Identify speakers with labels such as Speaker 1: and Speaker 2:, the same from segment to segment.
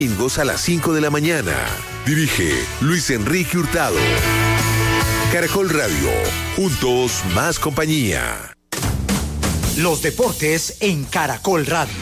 Speaker 1: Domingos a las 5 de la mañana. Dirige Luis Enrique Hurtado. Caracol Radio. Juntos más compañía.
Speaker 2: Los deportes en Caracol Radio.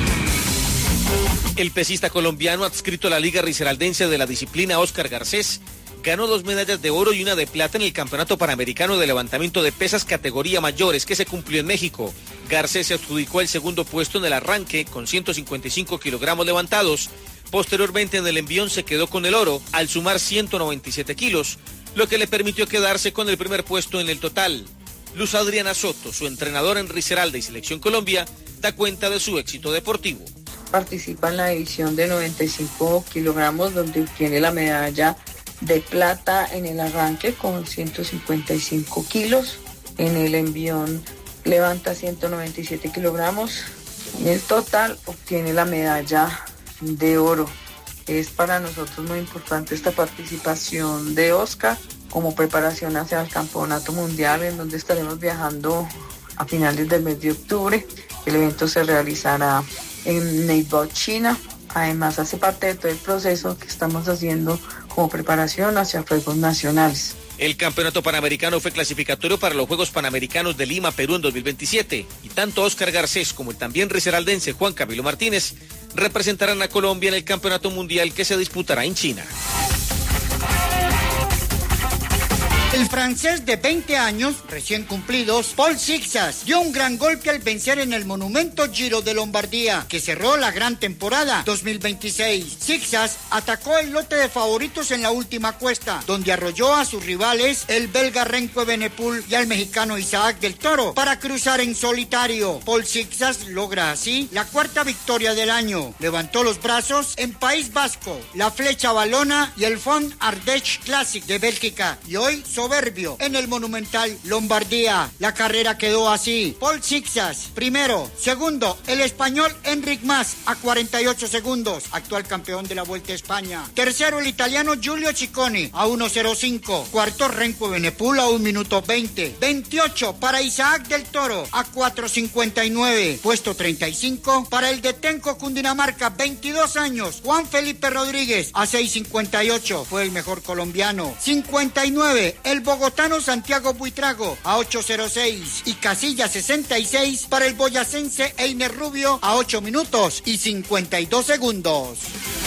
Speaker 3: El pesista colombiano adscrito a la Liga Risaraldense de la disciplina, Óscar Garcés, ganó 2 medallas de oro y 1 de plata en el Campeonato Panamericano de Levantamiento de Pesas categoría mayores que se cumplió en México. Garcés se adjudicó el segundo puesto en el arranque con 155 kilogramos levantados. Posteriormente en el envión se quedó con el oro al sumar 197 kilos, lo que le permitió quedarse con el primer puesto en el total. Luz Adriana Soto, su entrenadora en Risaralda y Selección Colombia, da cuenta de su éxito deportivo.
Speaker 4: Participa en la división de 95 kilogramos, donde obtiene la medalla de plata en el arranque con 155 kilos. En el envión levanta 197 kilogramos y en total obtiene la medalla de oro. Es para nosotros muy importante esta participación de Óscar como preparación hacia el campeonato mundial, en donde estaremos viajando a finales del mes de octubre. El evento se realizará en Neighbor, China. Además, hace parte de todo el proceso que estamos haciendo como preparación hacia Juegos Nacionales.
Speaker 3: El Campeonato Panamericano fue clasificatorio para los Juegos Panamericanos de Lima, Perú en 2027, y tanto Óscar Garcés como el también risaraldense Juan Camilo Martínez representarán a Colombia en el Campeonato Mundial que se disputará en China.
Speaker 5: El francés de 20 años, recién cumplidos, Paul Sixas, dio un gran golpe al vencer en el Monumento Giro de Lombardía, que cerró la gran temporada 2026. Sixas atacó el lote de favoritos en la última cuesta, donde arrolló a sus rivales, el belga Renko Evenepoel y al mexicano Isaac del Toro, para cruzar en solitario. Paul Sixas logra así la 4ª victoria del año. Levantó los brazos en País Vasco, la Flecha Valona y el Font Ardèche Classic de Bélgica, y hoy soberbio en el Monumental Lombardía. La carrera quedó así: Paul Sixas primero, segundo el español Enric Mas a 48 segundos, actual campeón de la Vuelta a España, tercero el italiano Giulio Ciccone a 1:05, cuarto Renko Evenepoel a 1 minuto 20, 28 para Isaac del Toro a 4:59, puesto 35 para el de Tenco Cundinamarca, 22 años, Juan Felipe Rodríguez a 6:58, fue el mejor colombiano, 59 el bogotano Santiago Buitrago a 8:06 y casilla 66 para el boyacense Einer Rubio a 8 minutos y 52 segundos.